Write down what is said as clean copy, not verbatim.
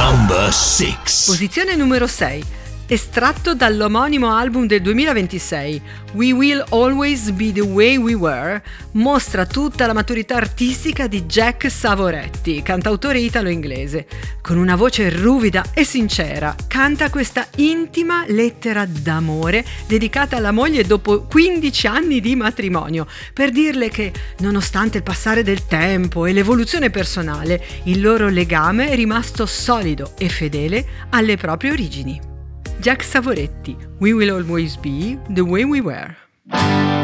Number 6. Posizione numero 6. Estratto dall'omonimo album del 2026, We Will Always Be the Way We Were, mostra tutta la maturità artistica di Jack Savoretti, cantautore italo-inglese. Con una voce ruvida e sincera, canta questa intima lettera d'amore dedicata alla moglie dopo 15 anni di matrimonio, per dirle che, nonostante il passare del tempo e l'evoluzione personale, il loro legame è rimasto solido e fedele alle proprie origini. Jack Savoretti, We Will Always Be the Way We Were.